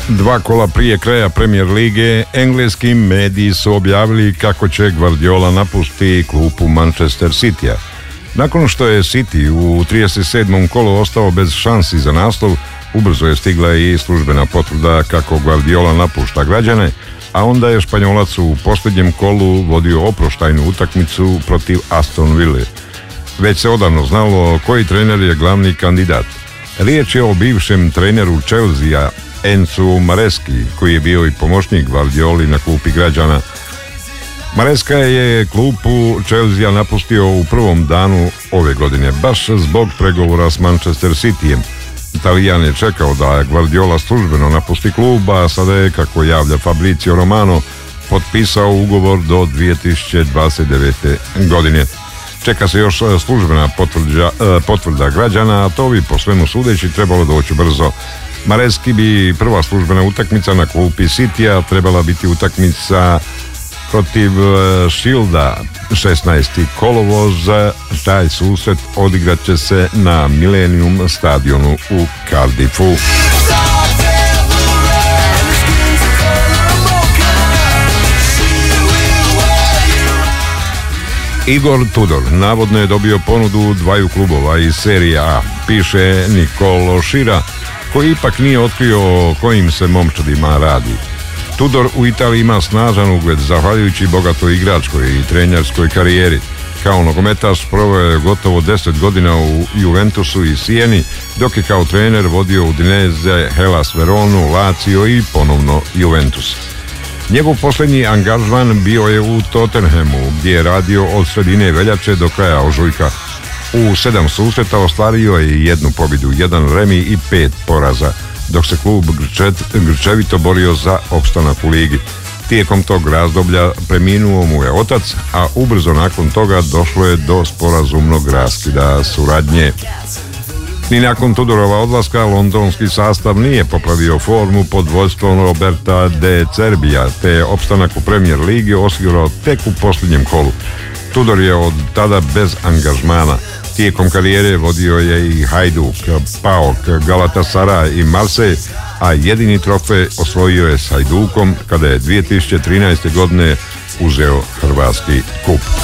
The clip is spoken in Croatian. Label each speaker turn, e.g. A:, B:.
A: 2 kola prije kraja Premier lige, engleski mediji su objavili kako će Guardiola napustiti klupu Manchester Citya. Nakon što je City u 37. kolu ostao bez šansi za naslov, ubrzo je stigla i službena potvrda kako Guardiola napušta građane, a onda je Španjolac u posljednjem kolu vodio oproštajnu utakmicu protiv Aston Ville. Već se odavno znalo koji trener je glavni kandidat. Riječ je o bivšem treneru Chelsea Enzu Mareschi, koji je bio i pomoćnik Guardioli na klupi građana. Maresca je klupu Chelsea napustio u prvom danu ove godine, baš zbog pregovora s Manchester Cityjem. Italijan je čekao da Guardiola službeno napusti klub, a sada je, kako javlja Fabrizio Romano, potpisao ugovor do 2029. godine. Čeka se još službena potvrda građana, a to bi po svemu sudeći trebalo doći brzo. Mareschi bi prva službena utakmica na klupi Citya trebala biti utakmica protiv Shielda 16. kolovoz. Taj susret odigrat će se na Millennium stadionu u Cardiffu. Igor Tudor navodno je dobio ponudu dvaju klubova iz serije A, piše Nicolo Schira, koji ipak nije otkrio o kojim se momčadima radi. Tudor u Italiji ima snažan ugled zahvaljujući bogatoj igračkoj i trenerskoj karijeri. Kao nogometaš proveo je gotovo 10 godina u Juventusu i Sieni, dok je kao trener vodio Udinese, Hellas Veronu, Lazio i ponovno Juventus. Njegov posljednji angažman bio je u Tottenhamu, gdje je radio od sredine veljače do kraja ožujka. U 7 susreta ostvario je 1 pobjedu, 1 remi i 5 poraza, dok se klub grčevito borio za opstanak u ligi. Tijekom tog razdoblja preminuo mu je otac, a ubrzo nakon toga došlo je do sporazumnog raskida suradnje. Ni nakon Tudorova odlaska londonski sastav nije popravio formu pod vodstvom Roberta De Zerbija, te je opstanak u Premier ligi osigurao tek u posljednjem kolu. Tudor je od tada bez angažmana. Tijekom karijere vodio je i Hajduk, PAOK, Galatasaray i Marseille, a jedini trofej osvojio je s Hajdukom kada je 2013. godine uzeo hrvatski kup.